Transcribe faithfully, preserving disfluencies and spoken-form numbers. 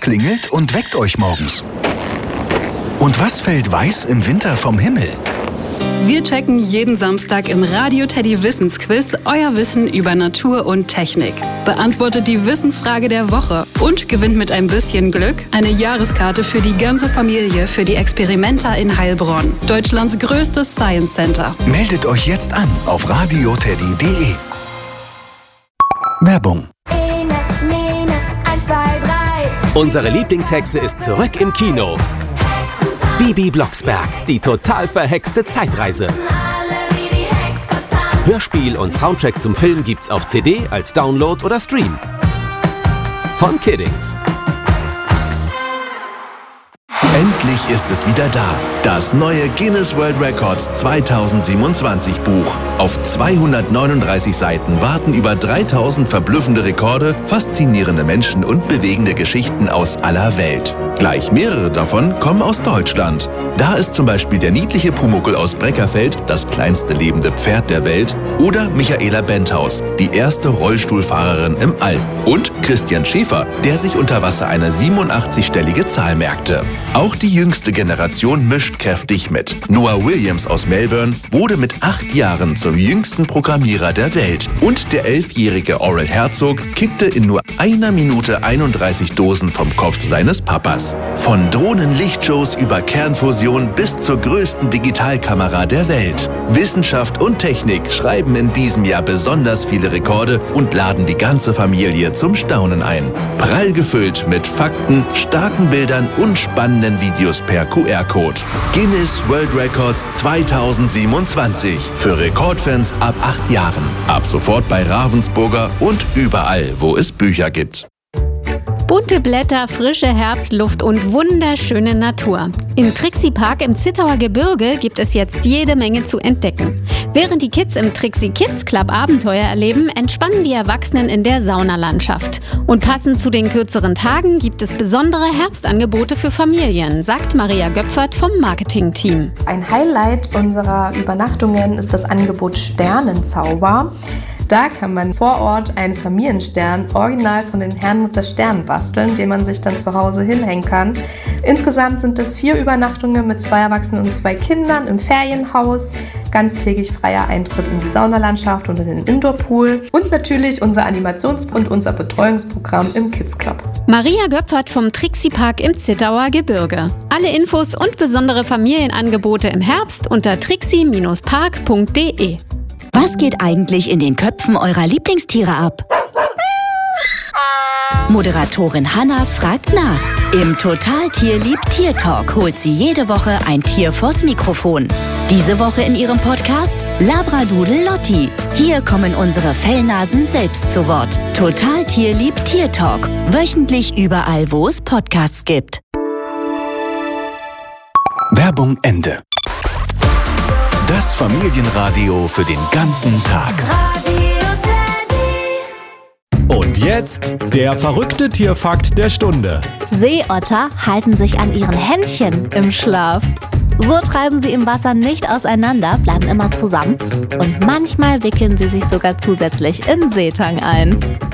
klingelt und weckt euch morgens? Und was fällt weiß im Winter vom Himmel? Wir checken jeden Samstag im Radio Teddy Wissensquiz euer Wissen über Natur und Technik. Beantwortet die Wissensfrage der Woche und gewinnt mit ein bisschen Glück eine Jahreskarte für die ganze Familie für die Experimenta in Heilbronn, Deutschlands größtes Science Center. Meldet euch jetzt an auf radioteddy punkt de. Werbung. Ene, Nene, eins, zwei, drei. Unsere Lieblingshexe ist zurück im Kino. Bibi Blocksberg, die total verhexte Zeitreise. Hörspiel und Soundtrack zum Film gibt's auf C D, als Download oder Stream. Von Kiddings. Endlich ist es wieder da. Das neue Guinness World Records zweitausendsiebenundzwanzig Buch. Auf zweihundertneununddreißig Seiten warten über dreitausend verblüffende Rekorde, faszinierende Menschen und bewegende Geschichten aus aller Welt. Gleich mehrere davon kommen aus Deutschland. Da ist zum Beispiel der niedliche Pumuckl aus Breckerfeld, das kleinste lebende Pferd der Welt, oder Michaela Benthaus, die erste Rollstuhlfahrerin im All. Und Christian Schäfer, der sich unter Wasser eine siebenundachtzigstellige Zahl merkte. Auch die jüngste Generation mischt kräftig mit. Noah Williams aus Melbourne wurde mit acht Jahren zum jüngsten Programmierer der Welt. Und der elfjährige Oral Herzog kickte in nur einer Minute einunddreißig Dosen vom Kopf seines Papas. Von Drohnenlichtshows über Kernfusion bis zur größten Digitalkamera der Welt. Wissenschaft und Technik schreiben in diesem Jahr besonders viele Rekorde und laden die ganze Familie zum Staunen ein. Prall gefüllt mit Fakten, starken Bildern und spannenden Videos per Q R-Code. Guinness World Records zweitausendsiebenundzwanzig. Für Rekordfans ab acht Jahren. Ab sofort bei Ravensburger und überall, wo es Bücher gibt. Bunte Blätter, frische Herbstluft und wunderschöne Natur. Im Trixie Park im Zittauer Gebirge gibt es jetzt jede Menge zu entdecken. Während die Kids im Trixie Kids Club Abenteuer erleben, entspannen die Erwachsenen in der Saunalandschaft. Und passend zu den kürzeren Tagen gibt es besondere Herbstangebote für Familien, sagt Maria Göpfert vom Marketing-Team. Ein Highlight unserer Übernachtungen ist das Angebot Sternenzauber. Da kann man vor Ort einen Familienstern original von den Herrnhuter Sternen basteln, den man sich dann zu Hause hinhängen kann. Insgesamt sind es vier Übernachtungen mit zwei Erwachsenen und zwei Kindern im Ferienhaus, ganztägig freier Eintritt in die Saunalandschaft und in den Indoorpool und natürlich unser Animations- und unser Betreuungsprogramm im Kids Club. Maria Göpfert vom Trixie Park im Zittauer Gebirge. Alle Infos und besondere Familienangebote im Herbst unter trixie Park punkt de. Was geht eigentlich in den Köpfen eurer Lieblingstiere ab? Moderatorin Hanna fragt nach. Im Total Tierlieb Tier Talk holt sie jede Woche ein Tier vors Mikrofon. Diese Woche in ihrem Podcast Labradoodle Lotti. Hier kommen unsere Fellnasen selbst zu Wort. Total Tierlieb Tier Talk. Wöchentlich überall, wo es Podcasts gibt. Werbung Ende. Das Familienradio für den ganzen Tag. Und jetzt der verrückte Tierfakt der Stunde. Seeotter halten sich an ihren Händchen im Schlaf. So treiben sie im Wasser nicht auseinander, bleiben immer zusammen. Und manchmal wickeln sie sich sogar zusätzlich in Seetang ein.